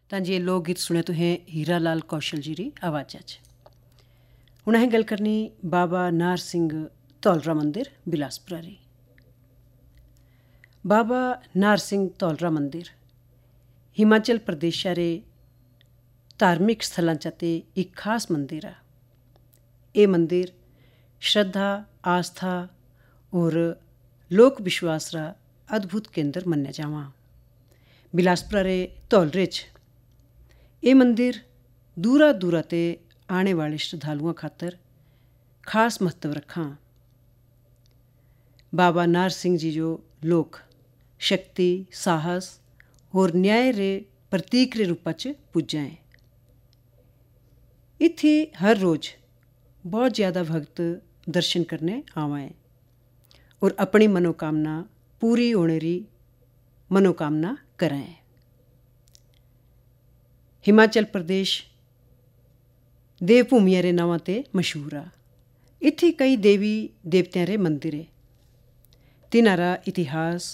ਤਾਂ जी लोक गीत सुने तुसें हीरा लाल कौशल जी री आवाज़ा च। हुण असें गल करनी बाबा नाहर सिंह धौलरा मंदिर बिलासपुरा री। बाबा नाहर सिंह धौलरा मंदिर हिमाचल प्रदेशा रे धार्मिक स्थलां चा ते एक खास मंदिर आ। ये मंदिर श्रद्धा आस्था और लोक विश्वास रा अद्भुत केंद्र मन्नेआ जावां। बिलासपुरा रे धौलरे च ये मंदिर दूरा दूरा ते आने वाले श्रद्धालुआं खातर खास महत्व रक्खां। बाबा नाहर सिंह जी जो लोक शक्ति साहस और न्याय रे प्रतीक रे रूपा च पूज्या है। इत्थे हर रोज़ बहुत ज़्यादा भगत दर्शन करने आवा है और अपनी मनोकामना पूरी होने री मनोकामना करें। हिमाचल प्रदेश देवभूमिया रे नावां ते मशहूर आ। इत्थे कई देवी देवत्यां रे मंदिर है। तिन्हारा इतिहास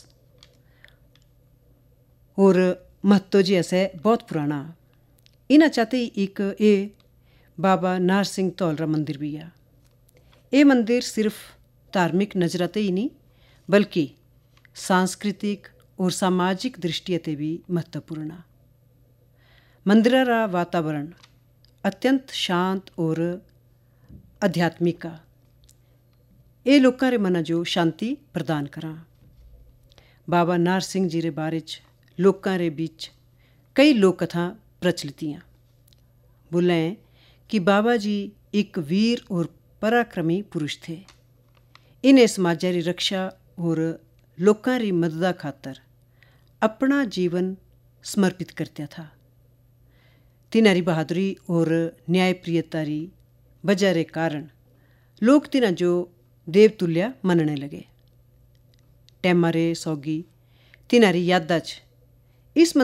और महत्व जी ऐसे बहुत पुराना। इन्हां चाते एक ये बाबा नाहर सिंह धौलरा मंदिर भी आ। ये मंदिर सिर्फ धार्मिक नज़रा ते ही नहीं बल्कि सांस्कृतिक और सामाजिक दृष्टिया ते भी महत्वपूर्ण आ। मंदिरा रा वातावरण अत्यंत शांत और आध्यात्मिक आ। ये लोकां रे मना जो शांति प्रदान करा। बाबा नाहर सिंह जी रे बारे च लोकां रे बीच कई लोक कथा प्रचलित हैं। बोलें कि बाबा जी एक वीर और पराक्रमी पुरुष थे। इन्हें समाजा री रक्षा और लोकां री मददा खातर अपना जीवन समर्पित करता था। तिन्हारी बहादुरी और न्यायप्रियता री वजह रे कारण लोग तिन्हां जो देवतुल्य मनने लगे। टैमा रे सौगी तिन्हारी यादा च इस